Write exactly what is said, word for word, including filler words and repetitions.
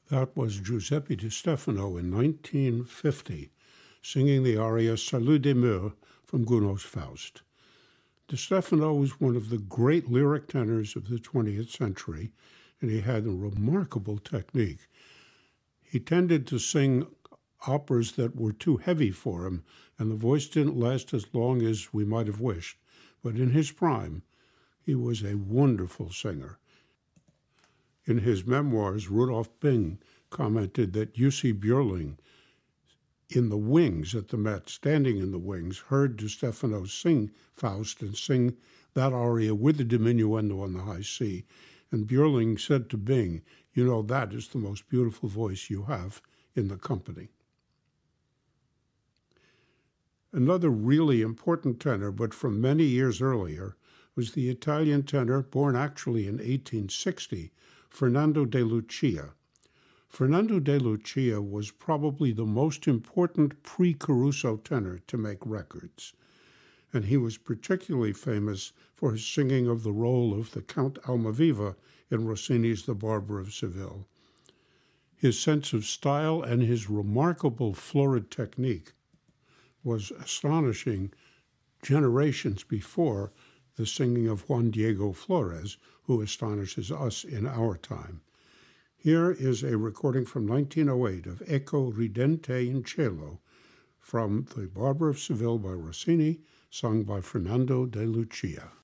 That was Giuseppe Di Stefano in nineteen fifty, singing the aria Salut des Murs from Gounod's Faust. Di Stefano was one of the great lyric tenors of the twentieth century, and he had a remarkable technique. He tended to sing operas that were too heavy for him, and the voice didn't last as long as we might have wished. But in his prime, he was a wonderful singer. In his memoirs, Rudolf Bing commented that Jussi Björling, in the wings at the Met, standing in the wings, heard Di Stefano sing Faust and sing that aria with the diminuendo on the high C. And Björling said to Bing, "You know, that is the most beautiful voice you have in the company." Another really important tenor, but from many years earlier, was the Italian tenor, born actually in eighteen sixty, Fernando de Lucia. Fernando de Lucia was probably the most important pre-Caruso tenor to make records, and he was particularly famous for his singing of the role of the Count Almaviva in Rossini's The Barber of Seville. His sense of style and his remarkable florid technique was astonishing generations before the singing of Juan Diego Flores, who astonishes us in our time. Here is a recording from nineteen oh eight of Eco Ridente in Cielo from The Barber of Seville by Rossini, sung by Fernando de Lucia.